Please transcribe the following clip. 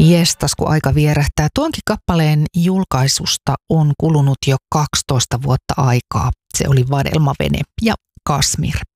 Jestas, kun aika vierähtää. Tuonkin kappaleen julkaisusta on kulunut jo 12 vuotta aikaa. Se oli Vadelmavene ja Kasmir.